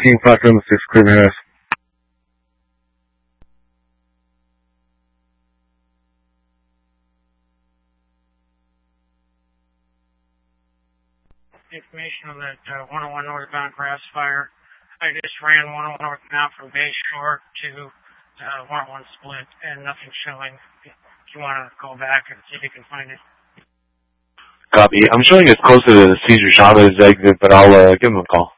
King 576, Cleveland Harris. Information on that 101 northbound grass fire. I just ran 101 northbound from Bay Shore to 101 split, and nothing showing. If you want to call back and see if you can find it. Copy. I'm showing it's closer to the Cesar Chavez exit, but I'll give him a call.